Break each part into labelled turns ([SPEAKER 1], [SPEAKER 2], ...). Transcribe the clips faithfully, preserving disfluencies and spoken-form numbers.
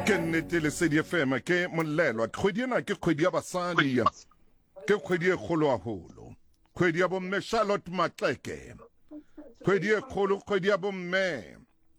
[SPEAKER 1] ke nnete le Lesedi F M ke molelwa kgwedi ena ke kgwedi ya basadi ke kgwedi e kgolo haholo kgwedi ya bomme Charlotte Maxeke kgwedi e kgolo kgwedi ya bomme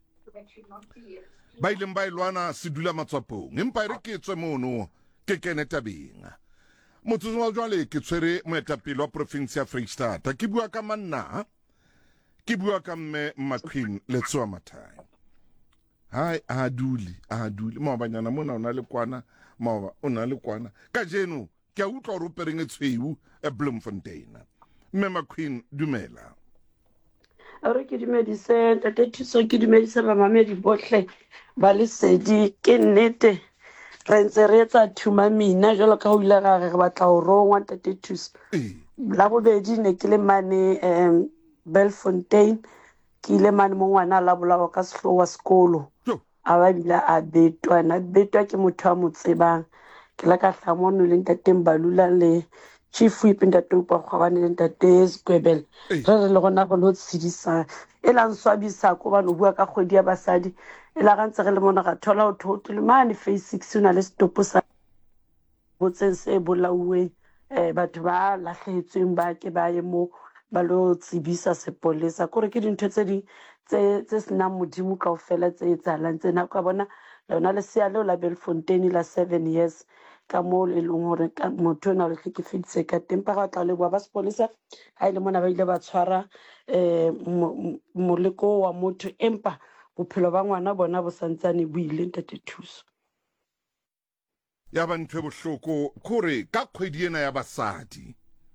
[SPEAKER 1] ba ileng ba ilwana sedula matswapong empa re ke tswe mono ke kene tabeng motsotso wa jwale ke tshwere moetapele wa province ya Freistata ke bua ka manna ke bua ka mme Maqwini Letsoa Mathai. Hai aduli aduli maobanyana mona ona le kwana maoba ona le kwana ka jeno ke a utlwa re pereng etshweu e Bloemfontein. Mme Maqwini dumela.
[SPEAKER 2] Re ke dumedise tate Thuso ke dumedise ba mamedi bohle ba Lesedi ke nnete re ntse re etsa thumamina jalo ka ho ile ga re batla ho rongwa tate Thuso la bobedi ne ke le mane em Belfontein ke ile mane mo ngwana la bolawa ka sehloho wa sekolo a ba bila a betwa na betwa ke motho a mo tsebang ke la ka hlamono le ntateng Balula le chief whip ntate upa khwabane le ntate Skwebele re re le gona go lo tshedisa e la nswabisa ko ba no bua ka kgwedi ya basadi e la gantse re le mona ga thola ho thoto le mane phase six una le stopo sa botseng se bolauwe eh batho ba lahlehetsweng ba ke ba ye mo ba lo tsibisa sepolesa kore ke dintho tse di tse tse sena modimo kaofela tse etsahalang tsena ka bona lona le sea leo la Belfontein la seven years ka mo le leng hore ka motho ona le hlekefeditse ka tempa ga tla le bua ba sepolesa ha ile mona ba ile ba tshwara eh moleko wa motho empa bophelo ba ngwana bona bo santsane bo ile ntate Thuso
[SPEAKER 1] ya ba ntwe bohloko kore ka kgwedi ena ya basadi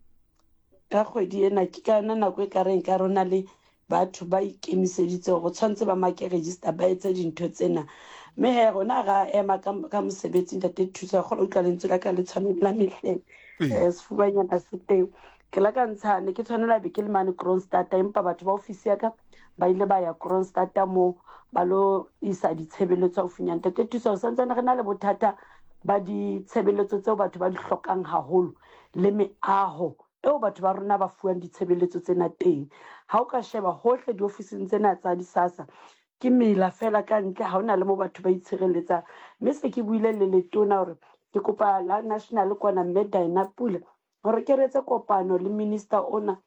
[SPEAKER 2] ka kgwedi ena ke ka nna nako e ka reng ka rona le batho ba ikemiseditse go tshwantse ba make register ba etse dintho tsena me he rona ga ema ka mosebetsi ntate Thuso go lo tlalentse la ka le tshwanelo la mehleng eh sefubanyana se teng ke la ka ntshane ke tshwanela be ke le mane Kroonstad empa batho ba ofisi ya ka ba ile ba ya Kroonstad mo ba lo isa ditshebeletso o finyana ntate Thuso sa ntsana re na le bothata ba ditshebeletso tseo batho ba di hlokang haholo le meaho eo batho ba rona ba fuwang ditshebeletso tsena teng ha o ka sheba hohle di ofising tsena tsa disasa ke mela fela ka ntle ha ona le mo batho ba itshireletsa mme se ke buile le letona hore ke kopa la national kwana Medina Pula hore ke retse kopano le minister ona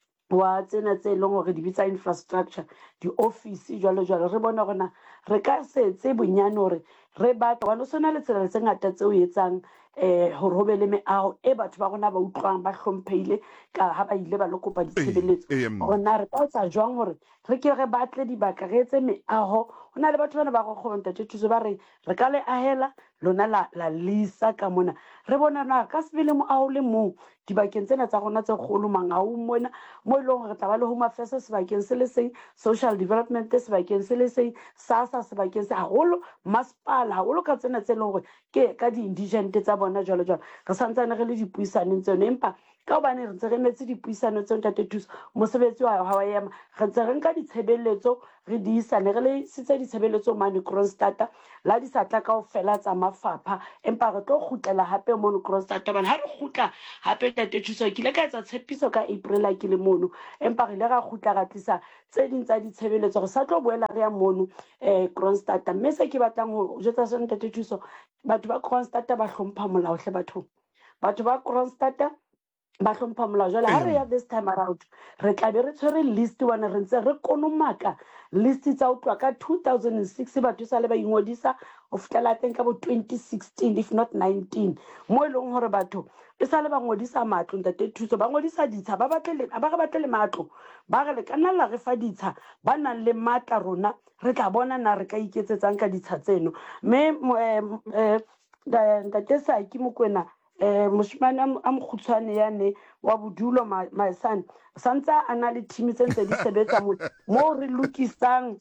[SPEAKER 2] wa tsena tse leng hore di bitsa infrastructure di office jwalo jwalo re bona gona re ka se tse bonyane hore re batla wa no sona le tsela tse ngata tse o etsang eh hore ho be le meaho e batho ba rona ba utlwang ba hlomphehile ka ha ba ile ba lokopa ditshebeletso rona re ka tsa jwang hore re ke re batle dibaka re etse meaho hona le batho bana ba go kgona ntate Thuso ba re re ka le ahela lona la la lisa ka mona re bona na ka sebele mo aho le mo dibakeng tsena tsa rona tse kgolo mangau mona mo ilong re tla ba le home affairs sebakeng se le seng social development sebakeng se le seng sasa sebakeng se haholo masepala haholo ka tsena tse leng hore ke ka di indigent tsa bona jwalo jwalo re santsane re le dipuisaneng tsone empa ka hobane re ntse re metse dipuisano tse ntate Thuso mosebetsi wa ha wa ema re ntse re nka ditshebeletso re di isane re le sitse ditshebeletso mane Kroonstad la di sa tla kaofela tsa mafapha empa re tlo kgutlela hape mo Kroonstad bana ha re kgutla hape ntate Thuso ke ile ka etsa tshepiso ka April ke le mono empa re ile ra kgutla ra tlisa tse ding tsa ditshebeletso re sa tlo boela re ya mono eh Kroonstad mme se ke batlang ho jetsa sona ntate Thuso batho ba Kroonstad ba hlompha molao hle batho batho ba Kroonstad ba hlompha molao jwale ha re ya this time around re tla be re tshwere list wana re ntse re konomaka list tsa o tloa ka two thousand six batho sa le ba ingodisa ho fitela teng ka bo twenty sixteen if not nineteen mo eleng hore batho e sa le ba ngodisa matlo ntate Thuso ba ngodisa ditsha ba batle ba re batle le matlo ba re le kana la re fa ditsha ba nang le matla rona re tla bona na re ka iketsetsang ka ditsha tseno me eh ntate sa ke Mokwena eh moshimane a mokgutshwane yane wa bodulo maisane santsa ana le team tse ntse di sebetsa mo re lokisang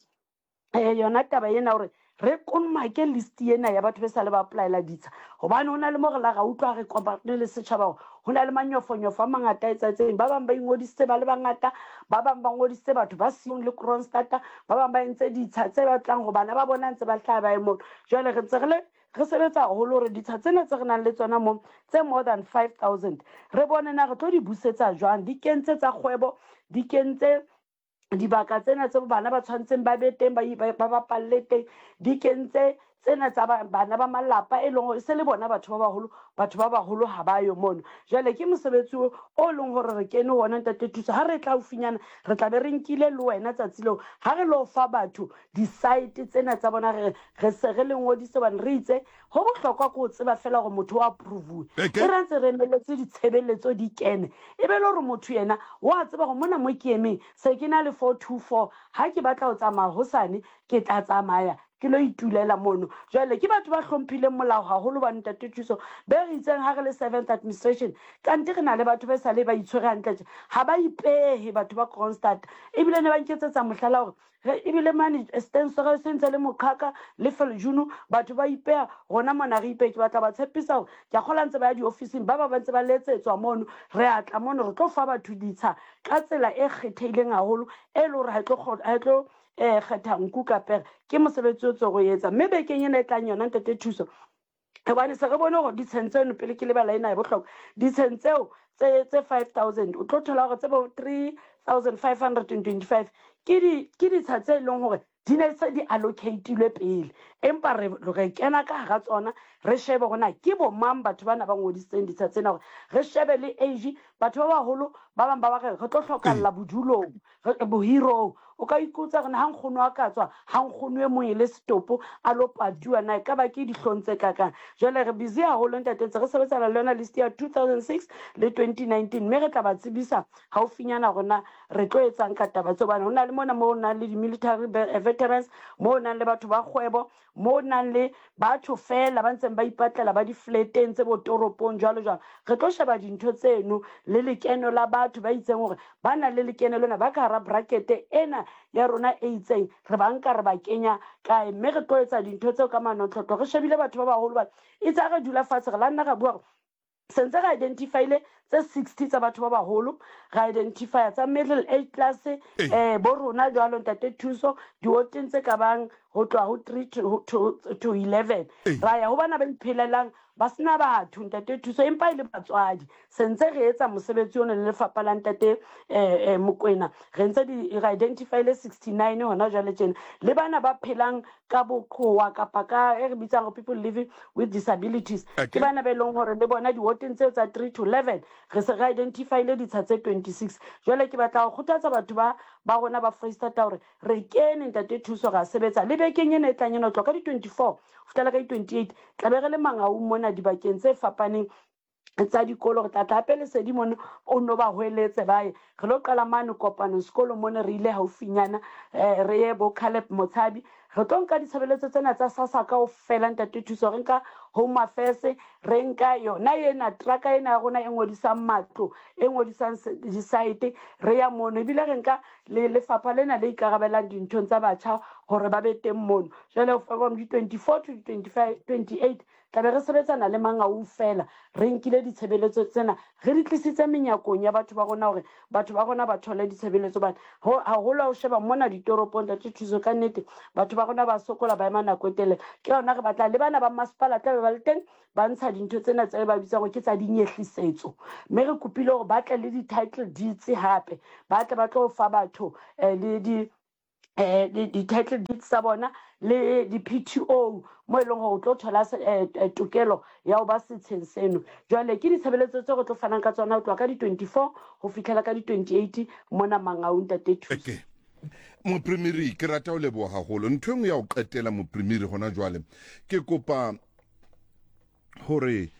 [SPEAKER 2] eh yona taba yena hore re konmake list yena ya batho ba sa le ba applyela ditsha hobane hona le mo re la ga utlwa re kopane le setšhaba hona le manyofonyofo a mangata etsa tseng ba bang ba ingodisitse ba le bangata ba bang ba ngodisitse batho ba siyong le Kroonstad ba bang ba entse ditsha tse batlang go bana ba bona ntse ba hlaya ba emo jwale re ntse re le re sebetsa haholo hore ditsha tsena tse re nang le tsona mo tse more than five thousand re bone na re tlo di busetsa jwang di kentse tsa kgwebo di kentse dibaka tsena tse bana ba tshwantseng ba be teng ba ba bapalle teng di kentse tsena tsa bana ba malapa e leng se le bona batho ba baholo batho ba baholo ha ba yo mono jwale ke mosebetsi o leng hore re kene hona Ntate Thuso ha re tla ufinyana re tla be re nkile le wena tsatsi leo ha re lo fa batho di-site tsena tsa bona re re se re le ngodise bane re itse ho bohlokwa ko tseba fela gore motho wa approve e ra ntse re emeletse ditshebeletso di kene e be le hore motho yena wa tseba go mona mo ke emeng se ke na le four two four ha ke batla ho tsamaya hosane ke tla tsamaya ke lo itulela mono jwale ke batho ba hlomphileng molao haholo ba Ntate Thuso be re itseng ha re le seventh administration kante re na le batho ba sa le ba itshwere hantle ha ba ipehe batho ba Kronstadt ebile ne ba nketsetsa mohlala hore ebile mane stensore se ntse le moqhaka le feljuno batho ba ipeha gona mona re ipe ke batla ba tshepisa hore ke kgola ntse ba ya di-officing ba ba ba ntse ba letsetswa mono re atla mono re tlo fa batho ditsha ka tsela e kgetheileng haholo e le hore ha e tlo eh kgetha nku ka pere ke mosebetsi o tso go etsa mme bekeng ena e tlang yona Ntate Thuso ebane se re bone gore ditshentse pele ke le bala ena e bohlokwa ditshentse tse tse five thousand o tlo thola gore tse bo three thousand five hundred twenty-five ke di ke ditsha tse leng hore di ne se di allocatilwe pele empa re re kena ka ga tsona re shebe gona ke bo mang batho bana ba ngodisitseng ditsha tsena gore re shebe le age batho ba baholo ba bang ba ba re tlo hlokalla bodulong bo hero o ka ikutsa gona ha nkgono a ka tswa ha nkgono e mong le stopo a lo paduwa na ka ba ke dihlontse kakang jwale re busy haholo Ntate tse re sebetsana le yona list ya two thousand six le twenty nineteen mme re tla ba tsebisa haufinyana gona re tlo etsang ka taba tse bana hona le mona mo na le di-military veterans mo na le batho ba kgwebo mo na le batho fela ba ntseng ba ipatlela ba di-flateng tse bo toropong jwalo jwalo re tlo sheba dintho tseno le lekeno la batho ba itseng hore ba na le lekeno lona ba ka hara bracket ena ya rona e itseng re ba nka re ba kenya kae mme re tlo etsa dintho tseo ka manotlotlo re shebile batho ba baholo ba itse re dula fatshe re la nna ga bua sentse re identifyile tse sixty tsa batho ba baholo re identifya tsa middle age class eh bo rona jwalo Ntate Thuso diwoteng tse ka bang ho tloa ho three to eleven ra ya ho bana ba iphelelang ba sena batho Ntate Thuso empa ile batswadi sentse re etsa mosebetsi ona le lefapha la Ntate eh Mokoena re ntse di identify le sixty-nine hona jwale tjena le bana ba phelang ka boqhowa kapa ka e re bitsang people living with disabilities ke bana ba leng hore le bona diwoteng tse tsa three to eleven re se re identify le ditsha tse twenty-six jwale ke batla go kgothatsa batho ba ba rona ba Freestata hore re kene Ntate Thuso ga sebetsa le bekeng ena e tlang ena tlo ka di twenty-four fitela ka di twenty-eight tla be re le mangau mona dibakeng tse fapaneng tsa dikolo re tla tla pele sedi mona o no ba hweletse bae re lo qala mane kopano sekolo mona re ile haufinyana re ye bo Caleb Motshabi re tlo nka ditshebeletso tsena tsa SASSA ka o fela Ntate Thuso re nka home affairs re nka yona ena traka ena rona e ngodisang matlo e ngodisang di-site re ya mono ebile re nka le lefapha lena le ikarabelang dinthong tsa batjha hore ba be teng mono jwale from di twenty-four to twenty-five twenty-eight tla be re sebetsana le mangau fela re nkile ditshebeletso tsena re di tlisitse menyakong ya batho ba rona hore batho ba rona ba thole ditshebeletso bana haholo ho sheba mona ditoropong Ntate Thuso ka nnete batho ba rona ba sokola ba ema nako e telele ke yona re batla le bana ba masepala tla be ba le teng ba ntsha dintho tsena tse ba bitsang go ke tsa dinyehlisetso mme re kopile hore ba tle le di-title deeds hape ba tle ba tlo fa batho le di eh di-title deeds tsa bona le di-P T O mo e leng gore o tlo thola tokelo ya ho ba setsheng seno jwale ke ditshebeletso tse go tlo fanang ka tsona ho tloa ka di twenty-four go fitlhela ka di twenty-eight mona mangau Ntate Thuso
[SPEAKER 1] Mopremiri ke rata o leboha haholo ntho engwe ya o qetela mopremiri hona jwale ke kopa hore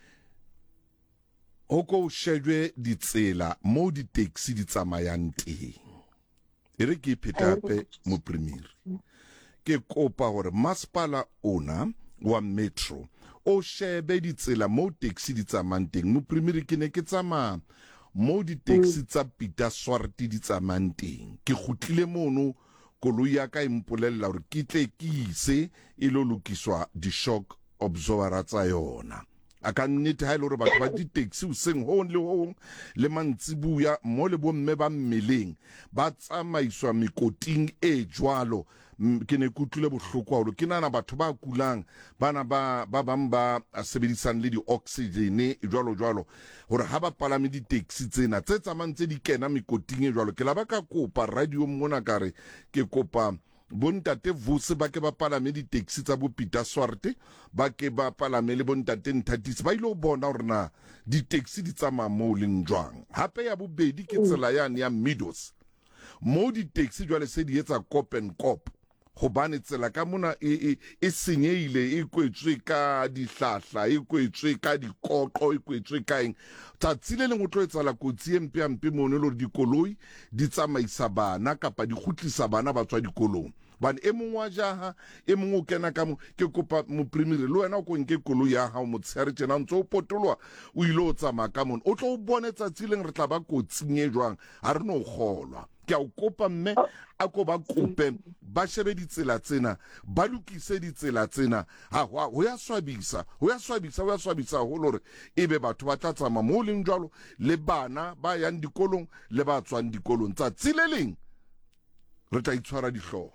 [SPEAKER 1] ho ko shejwe ditsela mo di taxi di tsamayang teng e re ke phetape mopremiri ke kopa hore masepala ona wa metro o shebe ditsela mo taxi di tsamayang teng mopremiri ke ne ke tsamaya mo di taxi tsa Peter Swart di tsamayang teng ke kgutlile mono koloi ya ka impolella hore ke tle ke ise e lo lokiswa di shock absorber tsa yona a ka nnete ha ile hore batho ba di taxi o seng ho le ho le mantsibuya mo le bo mme ba mmeleng ba tsamaiswa mekoting e jwalo ke ne kutlile bohloko haholo ke nana batho ba kulang bana ba ba bang ba sebedisang le di-oxygen jwalo jwalo hore ha ba palame di-taxi tsena tse tsamang tse di kena mekoting e jwalo ke la ba ka kopa radio mona kare ke kopa bontate Vuse ba ke ba palame di-taxi tsa bo Peter Swart ba ke ba palame le bontate Nthatisi ba ile o bona hore na di-taxi di tsamaya mo leng jwang. Hape ya bobedi ke tsela yane ya Meadows mo di-taxi jwale se di etsa cop and cop gobane tsela ka mona e e senyeile e kwetswe ka dihlahla e kwetswe ka dikoqo e kwetswe ka eng tsatsi le leng o tlo etsala kotsi e mpe mpe mono le dikoloi di tsamaisa bana kapa di khutlisa bana ba tswa dikolong bane e mongwe wa jaha e mongwe o kena ka mo ke kopa mo primary le wena o ko nke koloi ya hao motshare tjena ntse o potolwa o ile o tsamaya ka mono o tlo o bone tsatsi leng re tla ba kotsing e jwang ha re no kgolwa ke a o kopa mme a ko ba kope ba shebe ditsela tsena ba lokise ditsela tsena ha ho ya swabisa ho ya swabisa ho ya swabisa ho lore ebe batho ba tla tsamaya mo leng jwalo le bana ba yang dikolong le ba tswang dikolong tsatsi le leng re tla itshwara dihloho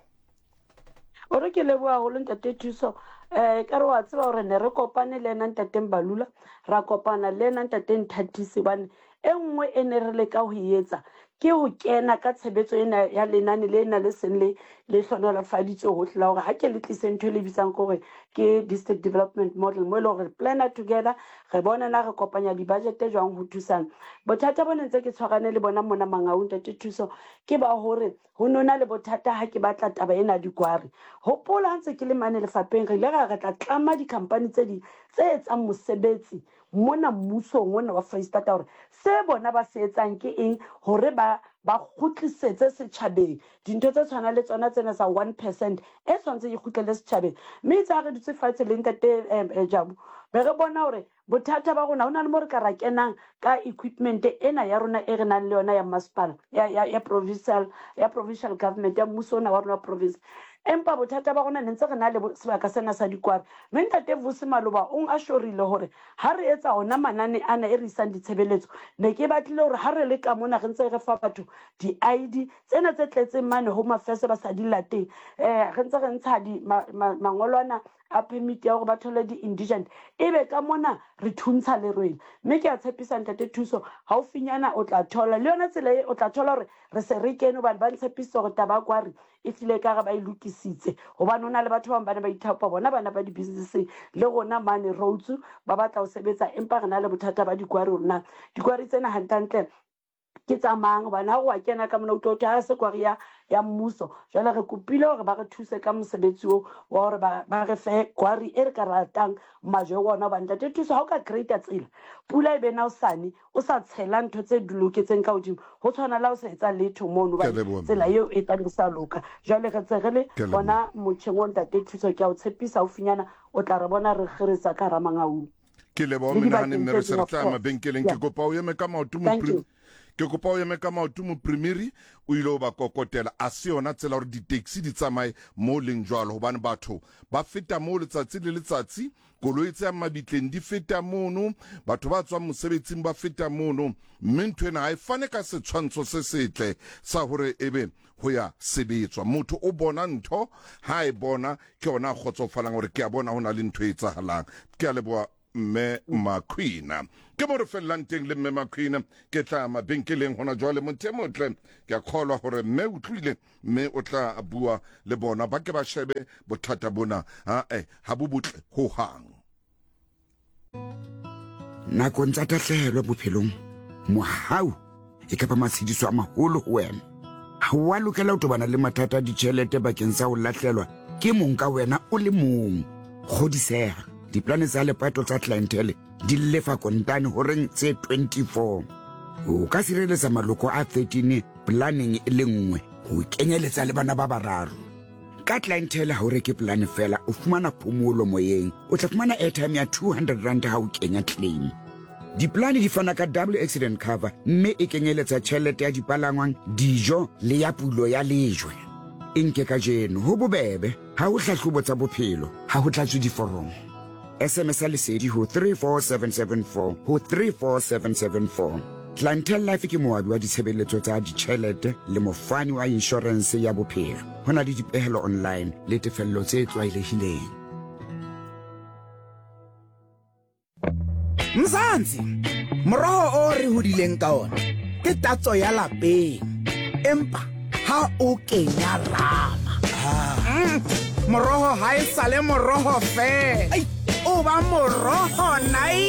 [SPEAKER 2] o re ke leboa go le ntate Thuso eh ka re wa tseba hore ne re kopane le nna ntate Mbalula ra kopana le nna ntate Nthatisi bane e nngwe e ne re le ka ho etsa ke ho kena ka tshebetso ena ya lenane le na le seng le le hlonelafaditswe hohle la hore ha ke le tlise ntho le bitsang gore ke district development model mo le hore planner together re bona na re kopanya di budget jwang ho thusana bothata bona ntse ke tshwarane le bona mona Mangaung ntate Thuso ke ba hore ho nona le bothata ha ke batla taba ena dikwari hopola ntse ke le mane lefapheng re ile ra tla tlama di company tse di tse etsang mosebetsi mona mmuso ngwana wa Freistata hore se bona ba se etsang ke eng hore ba ba khutlisetse setjhabeng dintho tse tshwana le tsona tsena sa one percent e tshwantse e khutlele setjhabeng mme tsa re ditse fatshe le ntate Jabu be re bona hore bothata ba rona hona le mo re ka ra kenang ka equipment ena ya rona e re nang le yona ya masipala ya ya provincial ya provincial government ya mmuso ona wa rona province empa bothata ba rona ntse re na le sebaka sena sa dikwari mme ntate Vuse Maloba o a shorile hore ha re etsa ona manane ana e re isang ditshebeletso ne ke batlile hore ha re le ka mona re ntse re fa batho di I D tsena tse tletseng mane home affairs ba sa di lateng eh re ntse re ntsha di mangolwana a permit ya hore ba thole di indigent ebe ka mona re thuntsha le rwele mme ke a tshepisa ntate Thuso haufinyana o tla thola le yona tsela e o tla thola hore re se re kene ba ba ntshepisa hore taba kwari e tlile ka ga ba ilukisitse hobane hona le batho ba bana ba ithapa bona bana ba di business le gona mane roads ba batla ho sebetsa empa rena le bothata ba dikwari rona dikwari tsena hantantle ke tsamang bana go wa kena ka mona o tlo ha se kwari ya ya mmuso jwale re kopile hore ba re thuse ka mosebetsi o wa hore ba ba re fe kwari e re ka ratang majo bona ba ntate Thuso ha o ka create tsela pula e be na o sane o sa tshela ntho tse duloketseng ka hodimo ho tshwana la o sa etsa letho mono ba tsela eo e tla sa loka jwale re tse re le bona motšheng o ntate Thuso ke a o tshepisa o finyana o tla re bona re kgiretsa ka Ramangaung
[SPEAKER 1] ke lebo mena ne mme re se tla mabenkeleng ke kopa o yeme ka maoto mo prim ke kopa o yeme ka maoto mo primary o ile o ba kokotela a se yona tsela hore di-taxi di tsamaye mo leng jwalo hobane batho ba feta mo letsatsi le letsatsi koloi tse mabitleng di feta mono batho ba tswang mosebetsing ba feta mono mme ntho ena ha e fane ka setshwantsho se setle sa hore ebe ho ya sebetswa motho o bona ntho ha e bona ke ona khotsofalang hore ke a bona hona le ntho e etsahalang ke a leboa mme Makwina ke mo re fellang teng le mme Makwina ke tla mabenkeleng hona jwale motho motle ke a kgolwa hore mme o tlile mme o tla bua le bona ba ke ba shebe bothata bona ha eh ha bo botle ho hang
[SPEAKER 3] nakong tsa tahlehelo bophelong mohau e ka ba matshidiso a maholo ho wena ha wa lokela ho tobana le mathata a ditjhelete bakeng sa ho lahlelwa ke mong ka wena o le mong kgodiseha diplane tsa lepato tsa clientele di lefa kontane ho reng tse twenty-four o ka sireletsa maloko a thirteen planning e le nngwe ho kenyeletsa le bana ba bararo ka clientele ha o reke plan fela o fumana phomolo moyeng o tla fumana airtime ya two hundred rand ha o kenya claim diplane di fana ka double accident cover mme e kenyeletsa tjhelete ya dipalangwang dijo le ya pulo ya lejwe enke ka jeno ho bobebe ha o hlahlobo tsa bophelo ha ho tlatswe diforomo S M S lesedi ho three four seven seven four ho three four seven seven four. Clientele Life ke moabi wa ditshebeletso tsa ditjhelete le mofani wa insurance ya bophelo. Hona le dipehelo online le tefello tse tlwaelehileng.
[SPEAKER 4] Mzansi, moroho o re hodileng ka ona ke tatso ya lapeng. Empa ha o kenya rama moroho ha e sale moroho fe o ba moroho nai